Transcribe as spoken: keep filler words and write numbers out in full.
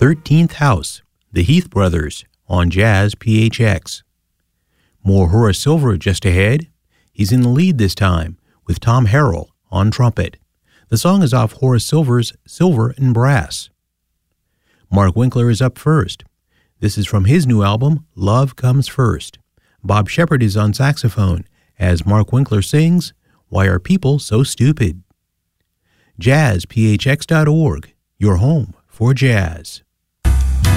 thirteenth House, the Heath Brothers, on Jazz P H X. More Horace Silver just ahead. He's in the lead this time, with Tom Harrell on trumpet. The song is off Horace Silver's Silver and Brass. Mark Winkler is up first. This is from his new album, Love Comes First. Bob Shepard is on saxophone as Mark Winkler sings, Why Are People So Stupid? jazz p h x dot org, your home for jazz.